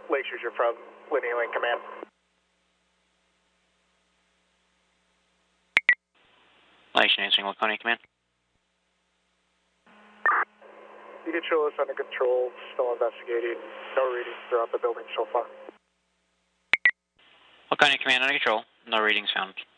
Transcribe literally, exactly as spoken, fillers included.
Lakeshore, you're from Linear Link Command. Lakeshore answering Laconia Command. The control is under control, still investigating. No readings throughout the building so far. Laconia Command under control. No readings found.